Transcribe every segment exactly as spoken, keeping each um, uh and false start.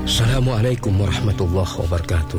Assalamualaikum warahmatullahi wabarakatuh.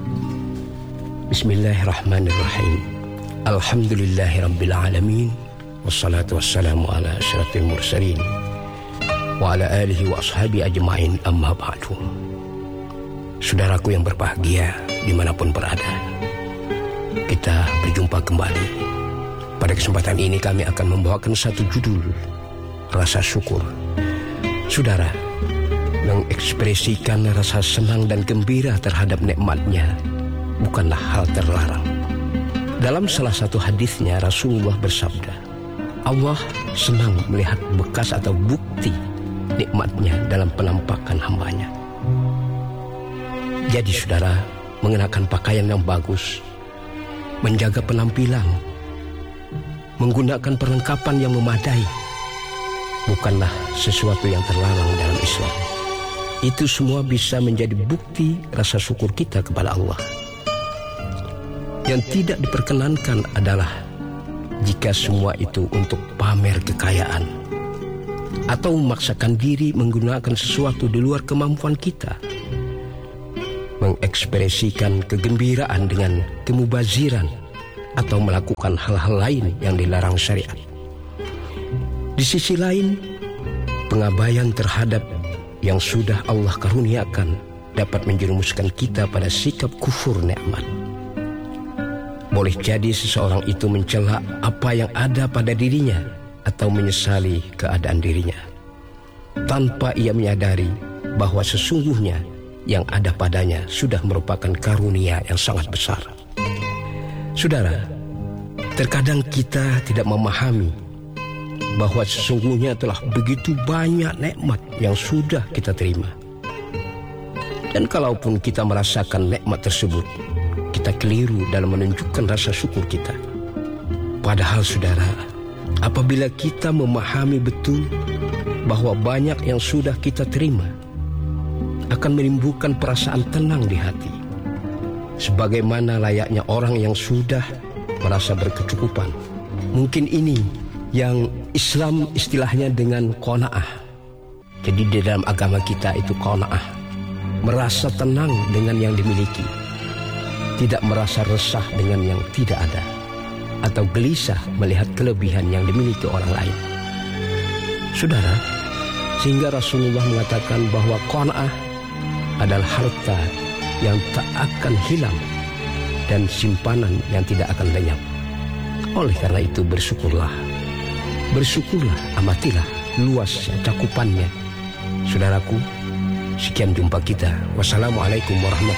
Bismillahirrahmanirrahim. Alhamdulillahirabbil alamin. Wassalatu wassalamu ala asyrafil mursalin wa ala alihi wa ashabi ajma'in, amma ba'du. Saudaraku yang berbahagia dimanapun berada, kita berjumpa kembali. Pada kesempatan ini kami akan membawakan satu judul, rasa syukur. Saudara, mengekspresikan rasa senang dan gembira terhadap nikmatnya bukanlah hal terlarang. Dalam salah satu hadisnya Rasulullah bersabda, Allah senang melihat bekas atau bukti nikmatnya dalam penampakan hambanya. Jadi saudara, mengenakan pakaian yang bagus, menjaga penampilan, menggunakan perlengkapan yang memadai bukanlah sesuatu yang terlarang dalam Islam. Itu semua bisa menjadi bukti rasa syukur kita kepada Allah. Yang tidak diperkenankan adalah jika semua itu untuk pamer kekayaan atau memaksakan diri menggunakan sesuatu di luar kemampuan kita, mengekspresikan kegembiraan dengan kemubaziran atau melakukan hal-hal lain yang dilarang syariat. Di sisi lain, pengabaian terhadap yang sudah Allah karuniakan dapat menjerumuskan kita pada sikap kufur nikmat. Boleh jadi seseorang itu mencela apa yang ada pada dirinya atau menyesali keadaan dirinya, tanpa ia menyadari bahwa sesungguhnya yang ada padanya sudah merupakan karunia yang sangat besar. Saudara, terkadang kita tidak memahami bahwa sesungguhnya telah begitu banyak nikmat yang sudah kita terima. Dan kalaupun kita merasakan nikmat tersebut, kita keliru dalam menunjukkan rasa syukur kita. Padahal saudara, apabila kita memahami betul bahwa banyak yang sudah kita terima, akan menimbulkan perasaan tenang di hati, sebagaimana layaknya orang yang sudah merasa berkecukupan. Mungkin ini yang Islam istilahnya dengan qanaah. Jadi di dalam agama kita itu qanaah, merasa tenang dengan yang dimiliki, tidak merasa resah dengan yang tidak ada, atau gelisah melihat kelebihan yang dimiliki orang lain. Saudara, sehingga Rasulullah mengatakan bahwa qanaah adalah harta yang tak akan hilang dan simpanan yang tidak akan lenyap. Oleh karena itu bersyukurlah. Bersyukurlah, amatilah luas cakupannya. Saudaraku, sekian jumpa kita. Wassalamualaikum warahmatullahi wabarakatuh.